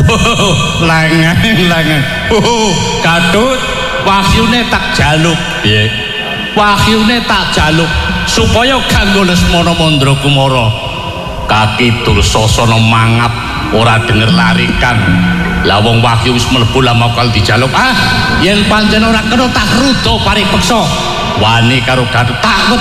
Lengen. Gatut, wahyune tak jaluk. Piye? Wahyune tak jaluk supaya kanggo Lesmana Mandra Kumara. Kaki Dursasana mangap ora denger larikan. Lah wong wahyu wis mlebu lah mokal dijaluk. Yen pancen ora kena tak rudo paripeksa. Wani karo Gatut tak